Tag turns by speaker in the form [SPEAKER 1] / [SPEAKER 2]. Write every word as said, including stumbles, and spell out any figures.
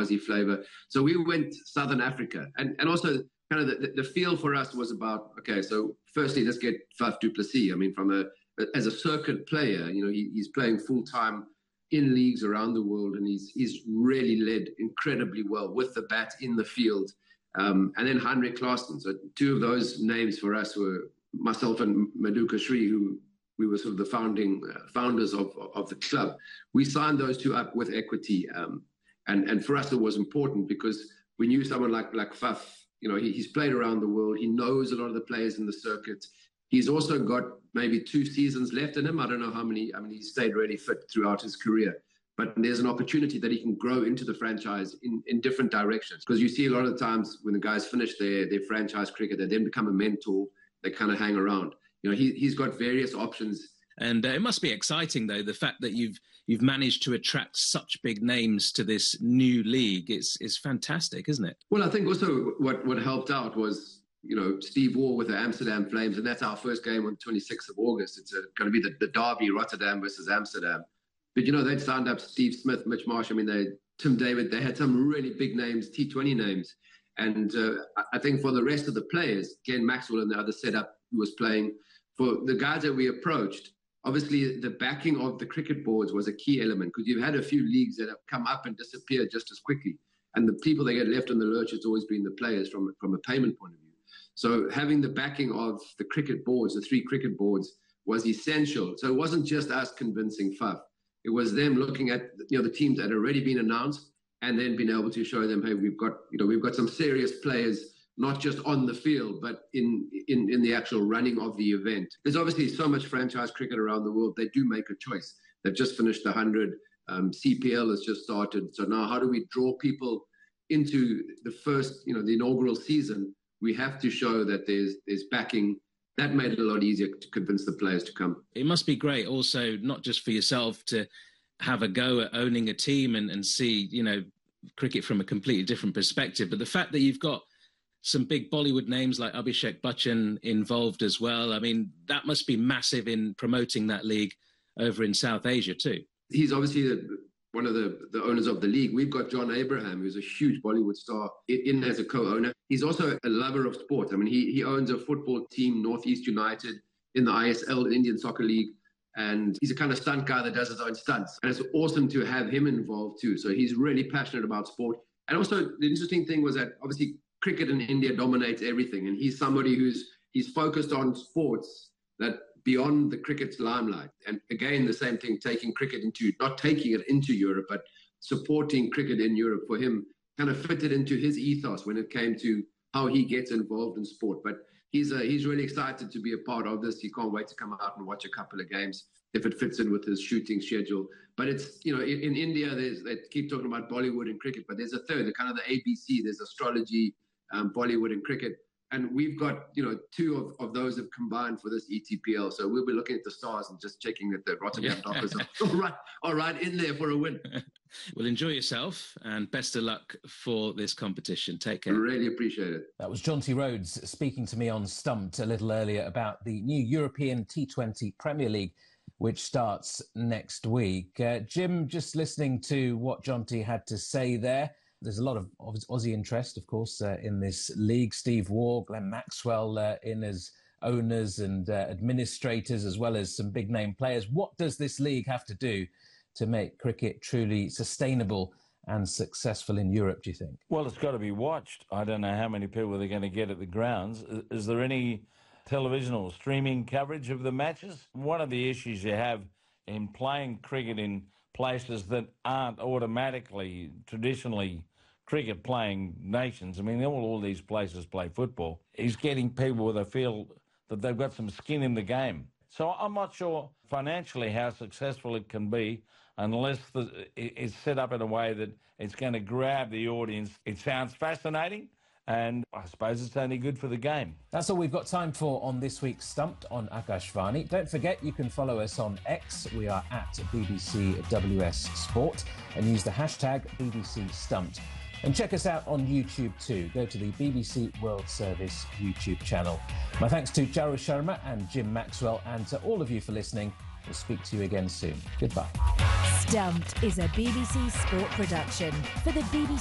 [SPEAKER 1] Aussie flavour. So we went Southern Africa. And, and also kind of the, the feel for us was about, okay, so firstly, let's get Faf du Plessis. I mean, from a as a circuit player, you know, he, he's playing full-time in leagues around the world, and he's he's really led incredibly well with the bat in the field. Um, and then Heinrich Klaassen. So two of those names for us were myself and Maduka Shri, who we were sort of the founding uh, founders of, of the club. We signed those two up with equity. Um, and, and for us, it was important because we knew someone like, like Faf, you know, he, he's played around the world. He knows a lot of the players in the circuit. He's also got maybe two seasons left in him. I don't know how many. I mean, he's stayed really fit throughout his career. But there's an opportunity that he can grow into the franchise in, in different directions. Because you see a lot of the times when the guys finish their, their franchise cricket, they then become a mentor. They kind of hang around. You know, he, he's got various options.
[SPEAKER 2] And uh, it must be exciting, though, the fact that you've you've managed to attract such big names to this new league. It's, it's fantastic, isn't it?
[SPEAKER 1] Well, I think also what, what helped out was, you know, Steve Waugh with the Amsterdam Flames, and that's our first game on the twenty-sixth of August. It's going to be the, the derby, Rotterdam versus Amsterdam. But, you know, they'd signed up Steve Smith, Mitch Marsh. I mean, they Tim David. They had some really big names, T twenty names. And uh, I think for the rest of the players, Glenn Maxwell and the other setup who was playing, for the guys that we approached, obviously the backing of the cricket boards was a key element, because you've had a few leagues that have come up and disappeared just as quickly. And the people that get left in the lurch has always been the players from, from a payment point of view. So having the backing of the cricket boards, the three cricket boards, was essential. So it wasn't just us convincing Faf. It was them looking at, you know, the teams that had already been announced, and then being able to show them, hey, we've got, you know, we've got some serious players, not just on the field, but in, in, in the actual running of the event. There's obviously so much franchise cricket around the world. They do make a choice. They've just finished the hundred. Um, C P L has just started. So now how do we draw people into the first, you know, the inaugural season? We have to show that there's there's backing. That made it a lot easier to convince the players to come.
[SPEAKER 2] It must be great also, not just for yourself to have a go at owning a team and, and see, you know, cricket from a completely different perspective, but the fact that you've got some big Bollywood names like Abhishek Bachchan involved as well. I mean, that must be massive in promoting that league over in South Asia too.
[SPEAKER 1] He's obviously the, one of the, the owners of the league. We've got John Abraham, who's a huge Bollywood star, in as a co-owner. He's also a lover of sport. I mean, he, he owns a football team, Northeast United, in the I S L, the Indian Soccer League. And he's a kind of stunt guy that does his own stunts. And it's awesome to have him involved too. So he's really passionate about sport. And also the interesting thing was that obviously cricket in India dominates everything. And he's somebody who's he's focused on sports that beyond the cricket's limelight. And again, the same thing, taking cricket into, not taking it into Europe, but supporting cricket in Europe for him kind of fitted into his ethos when it came to how he gets involved in sport. But he's uh, he's really excited to be a part of this. He can't wait to come out and watch a couple of games if it fits in with his shooting schedule. But it's, you know, in, in India, there's, they keep talking about Bollywood and cricket, but there's a third, the kind of the A B C, there's astrology, um, Bollywood and cricket. And we've got, you know, two of, of those have combined for this E T P L. So we'll be looking at the stars and just checking that the Rotterdam Dockers are all right, all right in there for a win.
[SPEAKER 2] Well, enjoy yourself and best of luck for this competition. Take care.
[SPEAKER 1] Really appreciate it.
[SPEAKER 3] That was Jonty Rhodes speaking to me on Stumped a little earlier about the new European T twenty Premier League, which starts next week. Uh, Jim, just listening to what Jonty had to say there, there's a lot of Aussie interest, of course, uh, in this league. Steve Waugh, Glenn Maxwell uh, in as owners and uh, administrators, as well as some big-name players. What does this league have to do to make cricket truly sustainable and successful in Europe, do you think?
[SPEAKER 4] Well, it's got to be watched. I don't know how many people they're going to get at the grounds. Is there any television or streaming coverage of the matches? One of the issues you have in playing cricket in places that aren't automatically, traditionally, cricket playing nations, I mean, all, all these places play football, is getting people where they feel that they've got some skin in the game. So I'm not sure financially how successful it can be unless the, it's set up in a way that it's going to grab the audience. It sounds fascinating, and I suppose it's only good for the game.
[SPEAKER 3] That's all we've got time for on this week's Stumped on Akashvani. Don't forget you can follow us on X. We are at B B C W S Sport, and use the hashtag B B C Stumped. And check us out on YouTube too. Go to the B B C World Service YouTube channel. My thanks to Charu Sharma and Jim Maxwell, and to all of you for listening. We'll speak to you again soon. Goodbye.
[SPEAKER 5] Stumped is a B B C Sport production for the B B C